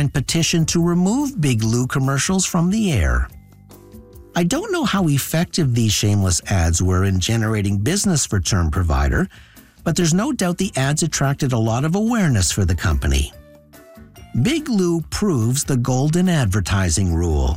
online petition to remove Big Lou commercials from the air. I don't know how effective these shameless ads were in generating business for Term Provider, but there's no doubt the ads attracted a lot of awareness for the company. Big Lou proves the golden advertising rule.